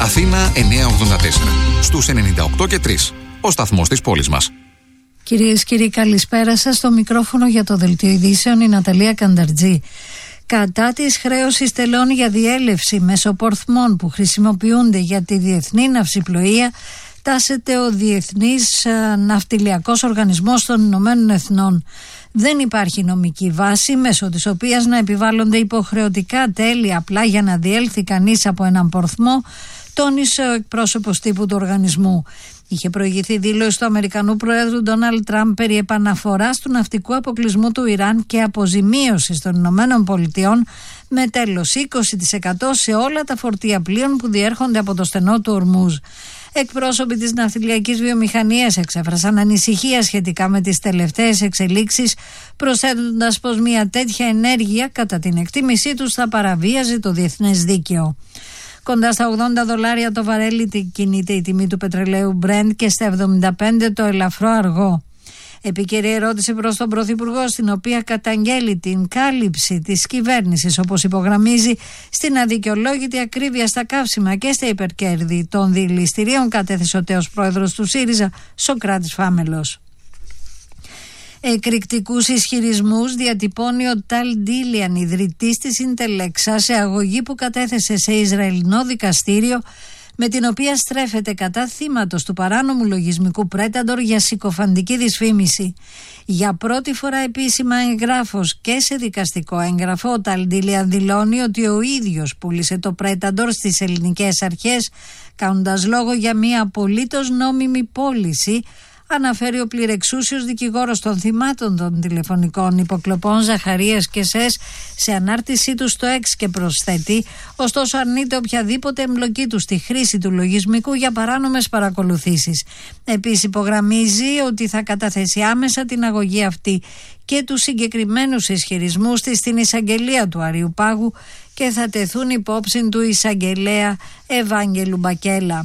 Αθήνα 984. Στους 98 και 3. Ο σταθμός της πόλης μας. Κυρίες και κύριοι, καλησπέρα σας. Στο μικρόφωνο για το Δελτίο Ειδήσεων η Ναταλία Κανταρτζή. Κατά της χρέωσης τελών για διέλευση μεσοπορθμών που χρησιμοποιούνται για τη διεθνή ναυσιπλοεία, τάσεται ο Διεθνής Ναυτιλιακός Οργανισμός των Ηνωμένων Εθνών. Δεν υπάρχει νομική βάση μέσω της οποίας να επιβάλλονται υποχρεωτικά τέλη απλά για να διέλθει κανείς από έναν πορθμό, τόνισε ο εκπρόσωπος τύπου του οργανισμού. Είχε προηγηθεί δήλωση του Αμερικανού Προέδρου Ντόναλντ Τραμπ περί επαναφοράς του ναυτικού αποκλεισμού του Ιράν και αποζημίωσης των Ηνωμένων Πολιτειών με τέλος 20% σε όλα τα φορτία πλοίων που διέρχονται από το στενό του Ορμούζ. Εκπρόσωποι της ναυτιλιακής βιομηχανίας εξέφρασαν ανησυχία σχετικά με τις τελευταίες εξελίξεις, προσθέτοντας πως μια τέτοια ενέργεια κατά την εκτίμησή τους θα παραβίαζε το διεθνές δίκαιο. Κοντά στα $80 το βαρέλι κινείται η τιμή του πετρελαίου Brent και στα 75 το ελαφρό αργό. Επίκαιρη ερώτηση προς τον Πρωθυπουργό, στην οποία καταγγέλει την κάλυψη της κυβέρνησης, όπως υπογραμμίζει, στην αδικαιολόγητη ακρίβεια στα καύσιμα και στα υπερκέρδη των δηληστηρίων, κατέθεσε ο τέος πρόεδρος του ΣΥΡΙΖΑ, Σωκράτης Φάμελος. Εκρηκτικούς ισχυρισμούς διατυπώνει ο Ταλ Ντίλιαν, ιδρυτής της Ιντελεξά, σε αγωγή που κατέθεσε σε Ισραηλινό δικαστήριο, με την οποία στρέφεται κατά θύματος του παράνομου λογισμικού Πρέταντορ για συκοφαντική δυσφήμιση. Για πρώτη φορά επίσημα εγγράφος και σε δικαστικό έγγραφο, ο Ταλ Ντίλιαν δηλώνει ότι ο ίδιος πούλησε το Πρέταντορ στις ελληνικές αρχές, κάνοντας λόγο για μια απολύτως νόμιμη πώληση, αναφέρει ο πληρεξούσιος δικηγόρος των θυμάτων των τηλεφωνικών υποκλοπών Ζαχαρίας και ΣΕΣ σε ανάρτησή του στο X, και προσθέτει, ωστόσο αρνείται οποιαδήποτε εμπλοκή του στη χρήση του λογισμικού για παράνομες παρακολουθήσεις. Επίσης υπογραμμίζει ότι θα καταθέσει άμεσα την αγωγή αυτή και τους συγκεκριμένους ισχυρισμούς της στην εισαγγελία του Αριού Πάγου και θα τεθούν υπόψη του εισαγγελέα Ευάγγελου Μπακέλα.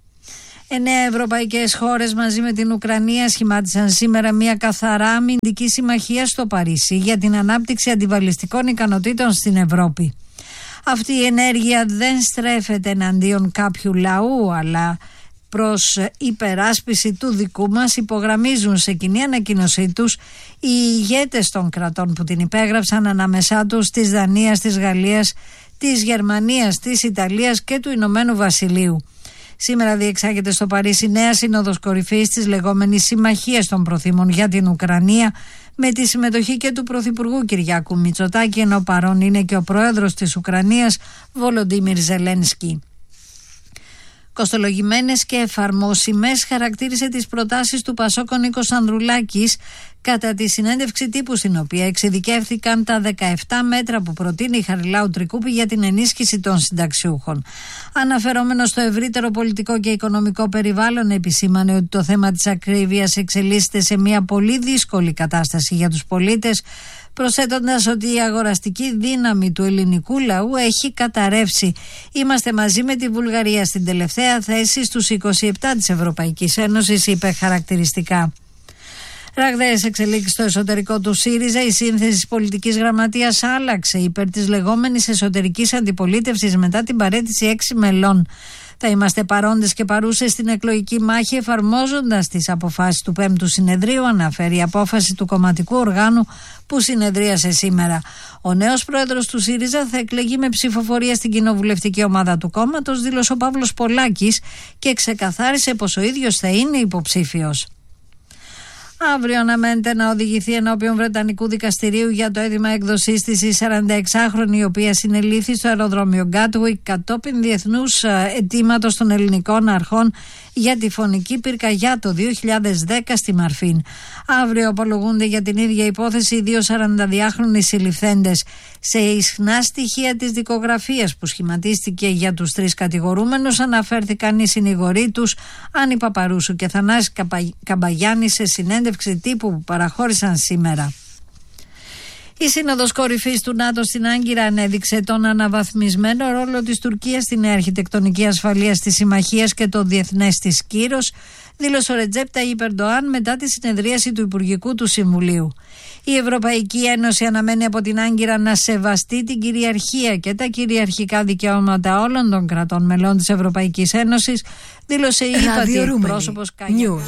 9 ευρωπαϊκές χώρες μαζί με την Ουκρανία σχημάτισαν σήμερα μια καθαρά αμυντική συμμαχία στο Παρίσι για την ανάπτυξη αντιβαλιστικών ικανοτήτων στην Ευρώπη. Αυτή η ενέργεια δεν στρέφεται εναντίον κάποιου λαού, αλλά προς υπεράσπιση του δικού μας, υπογραμμίζουν σε κοινή ανακοίνωσή τους οι ηγέτες των κρατών που την υπέγραψαν, ανάμεσά τους της Δανίας, της Γαλλίας, της Γερμανίας, της Ιταλίας και του Ηνωμένου Βασιλείου. Σήμερα διεξάγεται στο Παρίσι νέα σύνοδος κορυφής της λεγόμενης Συμμαχίας των Προθήμων για την Ουκρανία, με τη συμμετοχή και του Πρωθυπουργού Κυριάκου Μητσοτάκη, ενώ παρόν είναι και ο πρόεδρος της Ουκρανίας Βολοντίμιρ Ζελένσκι. Κοστολογημένες και εφαρμόσιμες χαρακτήρισε τις προτάσεις του Πασόκ ο Νίκος Ανδρουλάκης κατά τη συνέντευξη τύπου, στην οποία εξειδικεύθηκαν τα 17 μέτρα που προτείνει η Χαριλάου Τρικούπη για την ενίσχυση των συνταξιούχων. Αναφερόμενο στο ευρύτερο πολιτικό και οικονομικό περιβάλλον, επισήμανε ότι το θέμα της ακρίβειας εξελίσσεται σε μια πολύ δύσκολη κατάσταση για τους πολίτες, προσθέτοντας ότι η αγοραστική δύναμη του ελληνικού λαού έχει καταρρεύσει. Είμαστε μαζί με τη Βουλγαρία στην τελευταία θέση στους 27 της Ευρωπαϊκής Ένωσης, είπε χαρακτηριστικά. Ραγδαίες εξελίξεις στο εσωτερικό του ΣΥΡΙΖΑ. Η σύνθεση της πολιτικής γραμματείας άλλαξε υπέρ της λεγόμενης εσωτερικής αντιπολίτευσης μετά την παραίτηση 6 μελών. Θα είμαστε παρόντες και παρούσες στην εκλογική μάχη, εφαρμόζοντας τις αποφάσεις του 5ου συνεδρίου, αναφέρει η απόφαση του κομματικού οργάνου που συνεδρίασε σήμερα. Ο νέος πρόεδρος του ΣΥΡΙΖΑ θα εκλεγεί με ψηφοφορία στην κοινοβουλευτική ομάδα του κόμματος, δήλωσε ο Παύλος Πολάκης και ξεκαθάρισε πως ο ίδιος θα είναι υποψήφιος. Αύριο αναμένεται να οδηγηθεί ενώπιον Βρετανικού δικαστηρίου για το αίτημα έκδοσής της η 46χρονη, η οποία συνελήφθη στο αεροδρόμιο Gatwick κατόπιν διεθνούς αιτήματος των ελληνικών αρχών για τη φωνική πυρκαγιά το 2010 στη Μαρφίν. Αύριο απολογούνται για την ίδια υπόθεση οι δύο 42χρονοι συλληφθέντες. Σε ισχνά στοιχεία της δικογραφίας που σχηματίστηκε για τους τρεις κατηγορούμενους αναφέρθηκαν οι συνηγοροί τους Άννη Παπαρούσου και Θανάσης Καμπαγιάννη σε συνέντευξη τύπου που παραχώρησαν σήμερα. Η Σύνοδος Κορυφής του ΝΑΤΟ στην Άγκυρα ανέδειξε τον αναβαθμισμένο ρόλο της Τουρκίας στην αρχιτεκτονική ασφαλείας της συμμαχίας και το διεθνές της κύρος, δήλωσε ο Ρετζέπ Ταγιπ Ερντοάν μετά τη συνεδρίαση του Υπουργικού του Συμβουλίου. Η Ευρωπαϊκή Ένωση αναμένει από την Άγκυρα να σεβαστεί την κυριαρχία και τα κυριαρχικά δικαιώματα όλων των κρατών μελών της Ευρωπαϊκής Ένωσης, δήλωσε η ύπατη εκπρόσωπος Καγιάννη.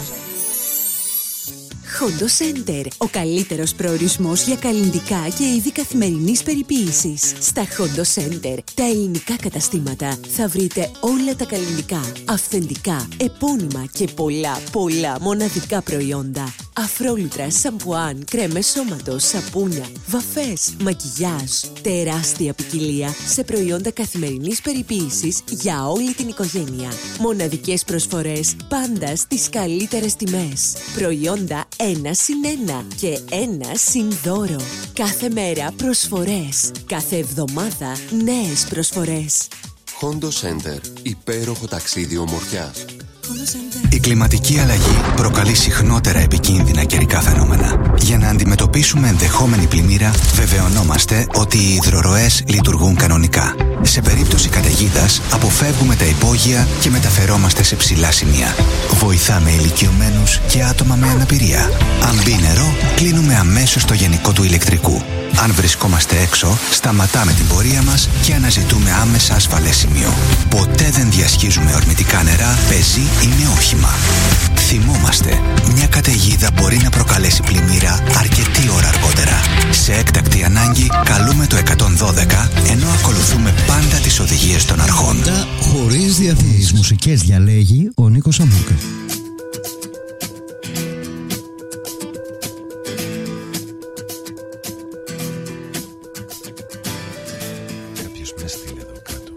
Hondo Center, ο καλύτερος προορισμός για καλλυντικά και είδη καθημερινής περιποίησης. Στα Hondo Center, τα ελληνικά καταστήματα, θα βρείτε όλα τα καλλυντικά, αυθεντικά, επώνυμα και πολλά μοναδικά προϊόντα. Αφρόλουτρα, σαμπουάν, κρέμες σώματος, σαπούνια, βαφές, μακιγιάζ. Τεράστια ποικιλία σε προϊόντα καθημερινής περιποίησης για όλη την οικογένεια. Μοναδικές προσφορές πάντα στις καλύτερες τιμές. Προϊόντα 1+1 και 1+δώρο. Κάθε μέρα προσφορές. Κάθε εβδομάδα νέες προσφορές. Hondo Center. Υπέροχο ταξίδι ομορφιάς. Η κλιματική αλλαγή προκαλεί συχνότερα επικίνδυνα καιρικά φαινόμενα. Για να αντιμετωπίσουμε ενδεχόμενη πλημμύρα, βεβαιωνόμαστε ότι οι υδροροές λειτουργούν κανονικά. Σε περίπτωση καταιγίδας, αποφεύγουμε τα υπόγεια και μεταφερόμαστε σε ψηλά σημεία. Βοηθάμε ηλικιωμένους και άτομα με αναπηρία. Αν μπει νερό, κλείνουμε αμέσως το γενικό του ηλεκτρικού. Αν βρισκόμαστε έξω, σταματάμε την πορεία μας και αναζητούμε άμεσα ασφαλές σημείο. Ποτέ δεν διασχίζουμε ορμητικά νερά, πεζή ή με όχημα. Θυμόμαστε, μια καταιγίδα μπορεί να προκαλέσει πλημμύρα αρκετή ώρα αργότερα. Σε έκτακτη ανάγκη, καλούμε το 112, ενώ ακολουθούμε πάντα τις οδηγίες των αρχών. Χωρίς διαφημίσεις μουσικές διαλέγει ο Νίκος Αμούκας.